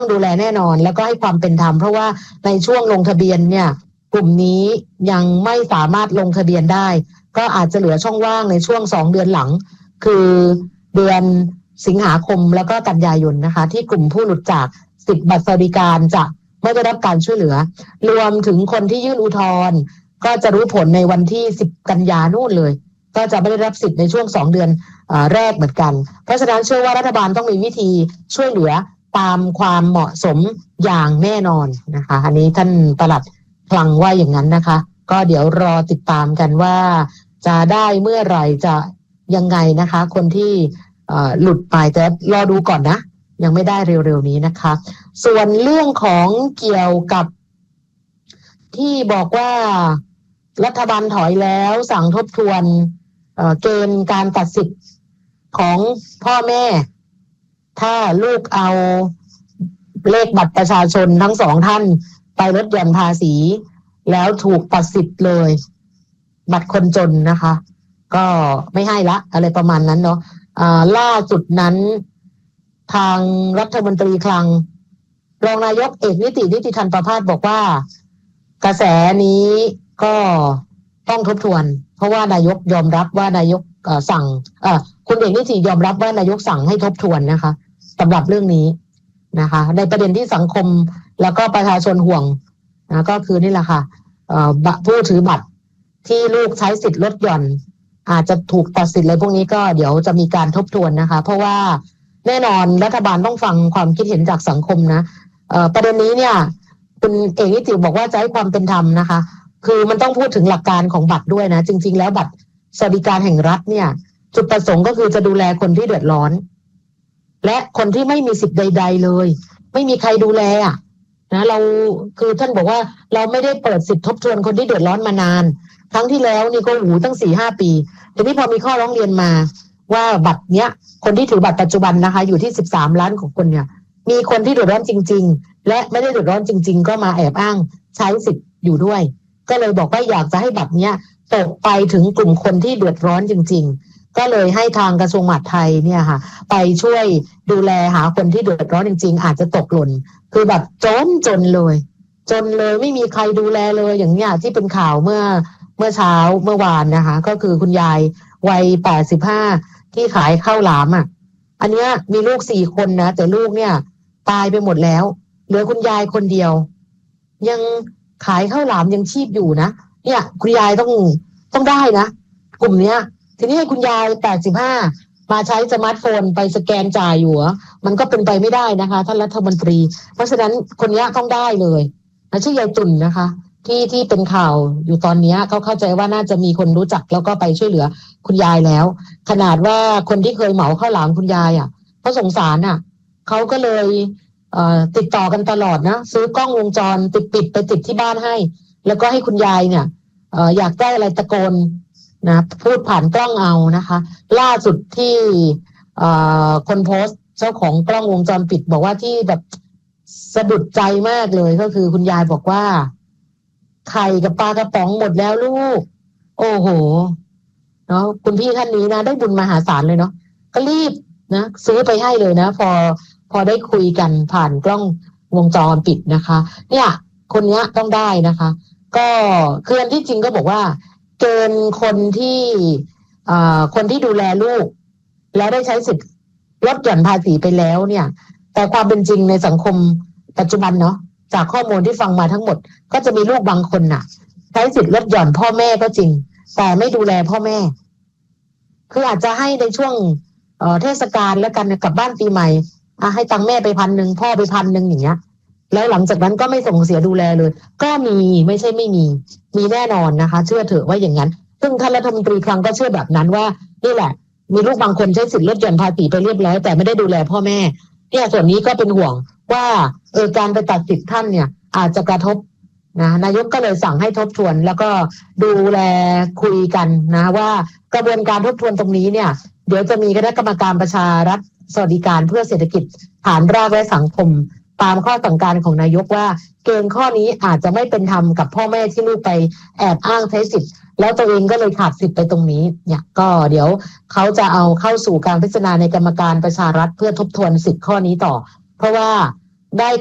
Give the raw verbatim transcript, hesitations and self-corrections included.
ดูแลแน่นอนแล้วก็ให้ความเป็นธรรมเพราะว่าในช่วงลงทะเบียนเนี่ยกลุ่มนี้ยังไม่สามารถลงทะเบียนได้ก็อาจจะเหลือช่องว่างในช่วงสองเดือนหลังคือเดือนสิงหาคมแล้วก็กันยายนนะคะที่กลุ่มผู้หลุดจากสิทธิบัตรสวัสดิการจะไม่ได้รับการช่วยเหลือรวมถึงคนที่ยื่นอุทธรณ์ก็จะรู้ผลในวันที่สิบกันยานู่นเลยก็จะไม่ได้รับสิทธิ์ในช่วงสองเดือนเอ่อแรกเหมือนกันเพราะฉะนั้นเชื่อว่ารัฐบาลต้องมีวิธีช่วยเหลือตามความเหมาะสมอย่างแน่นอนนะคะอันนี้ท่านปลัดคลังว่าอย่างนั้นนะคะก็เดี๋ยวรอติดตามกันว่าจะได้เมื่อไหร่จะยังไงนะคะคนที่หลุดไปแต่รอดูก่อนนะยังไม่ได้เร็วๆนี้นะคะส่วนเรื่องของเกี่ยวกับที่บอกว่ารัฐบาลถอยแล้วสั่งทบทวนเอ่อเกณฑ์การตัดสิทธิ์ของพ่อแม่ถ้าลูกเอาเลขบัตรประชาชนทั้งสองท่านไปลดหย่อนภาษีแล้วถูกตัดสิทธิ์เลยบัตรคนจนนะคะก็ไม่ให้ละอะไรประมาณนั้นเนาะอ่าล่าสุดนั้นทางรัฐมนตรีคลังรองนายกเอกนิตินิติธรรมประภาสบอกว่ากระแสนี้ก็ต้องทบทวนเพราะว่านายกยอมรับว่านายกสั่งเอ่อคุณเอกนิติยอมรับว่านายกสั่งให้ทบทวนนะคะสำหรับเรื่องนี้นะคะในประเด็นที่สังคมแล้วก็ประชาชนห่วงนะก็คือนี่แหละค่ะเอ่อผู้ถือบัตรที่ลูกใช้สิทธิ์ลดหย่อนอาจจะถูกตัดสิทธิ์อะไรพวกนี้ก็เดี๋ยวจะมีการทบทวนนะคะเพราะว่าแน่นอนรัฐบาลต้องฟังความคิดเห็นจากสังคมนะเอ่อประเด็นนี้เนี่ยคุณเอกนิติบอกว่าจะให้ความเป็นธรรมนะคะคือมันต้องพูดถึงหลักการของบัตรด้วยนะจริงๆแล้วบัตรสวัสดิการแห่งรัฐเนี่ยจุดประสงค์ก็คือจะดูแลคนที่เดือดร้อนและคนที่ไม่มีสิทธิ์ใดๆเลยไม่มีใครดูแลอ่ะนะเราคือท่านบอกว่าเราไม่ได้เปิดสิทธิ์ทบทวนคนที่เดือดร้อนมานานครั้งที่แล้วนี่ก็หูตั้ง สี่ห้า ปีทีนี้พอมีข้อร้องเรียนมาว่าบัตรเนี้ยคนที่ถือบัตรปัจจุบันนะคะอยู่ที่สิบสามล้านของคนเนี่ยมีคนที่เดือดร้อนจริงๆและไม่ได้เดือดร้อนจริงๆก็มาแอบอ้างใช้สิทธิ์อยู่ด้วยก็เลยบอกว่าอยากจะให้บัตรเนี้ยตกไปถึงกลุ่มคนที่เดือดร้อนจริงๆก็เลยให้ทางกระทรวงมหาดไทยเนี่ยค่ะไปช่วยดูแลหาคนที่เดือดร้อนจริงๆอาจจะตกหล่นคือแบบจนจนเลยจนเลยไม่มีใครดูแลเลยอย่างเนี้ยที่เป็นข่าวเมื่อเมื่อเช้าเมื่อวานนะคะก็คือคุณยายวัยแปดสิบห้าที่ขายข้าวหลามอ่ะอันเนี้ยมีลูกสี่คนนะแต่ลูกเนี่ยตายไปหมดแล้วเหลือคุณยายคนเดียวยังขายข้าวหลามยังชีพอยู่นะเนี่ยคุณยายต้องต้องได้นะกลุ่มเนี้ยทีนี้คุณยายแปดสิบห้ามาใช้สมาร์ทโฟนไปสแกนจ่ายอยู่มันก็เป็นไปไม่ได้นะคะท่านรัฐมนตรีเพราะฉะนั้นคนนี้ต้องได้เลยนะชื่อยายตุ่นนะคะที่ที่เป็นข่าวอยู่ตอนนี้เขาเข้าใจว่าน่าจะมีคนรู้จักแล้วก็ไปช่วยเหลือคุณยายแล้วขนาดว่าคนที่เคยเหมาข้าวหลามคุณยายอ่ะเขาสงสารอ่ะเขาก็เลยเอ่อติดต่อกันตลอดนะซื้อกล้องวงจรติดปิดไปติดที่บ้านให้แล้วก็ให้คุณยายเนี่ยเอ่ออยากได้อะไรตะโกนนะพูดผ่านกล้องเอานะคะล่าสุดที่เอ่อคนโพสต์เจ้าของกล้องวงจรปิดบอกว่าที่แบบสะดุดใจมากเลยก็คือคุณยายบอกว่าไข่กับปลากระป๋องหมดแล้วลูกโอ้โหเนาะคุณพี่ท่านนี้นะได้บุญมหาศาลเลยเนาะก็รีบนะซื้อไปให้เลยนะพอพอได้คุยกันผ่านกล้องวงจรปิดนะคะเนี่ยคนนี้ต้องได้นะคะก็คืออันที่จริงก็บอกว่าเกณฑ์คนที่อ่าคนที่ดูแลลูกแล้วได้ใช้สิทธิ์ลดหย่อนภาษีไปแล้วเนี่ยแต่ความเป็นจริงในสังคมปัจจุบันเนาะจากข้อมูลที่ฟังมาทั้งหมดก็จะมีลูกบางคนน่ะใช้สิทธิ์ลดหย่อนพ่อแม่ก็จริงแต่ไม่ดูแลพ่อแม่คืออาจจะให้ในช่วงเอ่อเทศกาลแล้วกันกลับบ้านปีใหม่อ่ะให้ตังค์แม่ไปพันหนึ่งพ่อไปพันหนึ่งอย่างเงี้ยแล้วหลังจากนั้นก็ไม่ส่งเสียดูแลเลยก็มีไม่ใช่ไม่มีมีแน่นอนนะคะเชื่อเถอะว่าอย่างนั้นซึ่งท่านรัฐมนตรีคลังก็เชื่อแบบนั้นว่านี่แหละมีลูกบางคนใช้สิทธิ์ลดหย่อนภาษีไปเรียบร้อยแต่ไม่ได้ดูแลพ่อแม่เนี่ยส่วนนี้ก็เป็นห่วงว่าเออการไปตัดสิทธิ์ท่านเนี่ยอาจจะกระทบนะนายกก็เลยสั่งให้ทบทวนแล้วก็ดูแลคุยกันนะว่ากระบวนการทบทวนตรงนี้เนี่ยเดี๋ยวจะมีคณะกรรมการประชารัฐสวัสดิการเพื่อเศรษฐกิจฐานรากและสังคมตามข้อสั่งการของนายกว่าเกณฑ์ข้อนี้อาจจะไม่เป็นธรรมกับพ่อแม่ที่ลูกไปแอบอ้างใช้สิทธิ์แล้วตัวเองก็เลยขาดสิทธิ์ไปตรงนี้เนี่ยก็เดี๋ยวเขาจะเอาเข้าสู่การพิจารณาในกรรมการประชารัฐเพื่อทบทวนสิทธิ์ข้อนี้ต่อเพราะว่าได้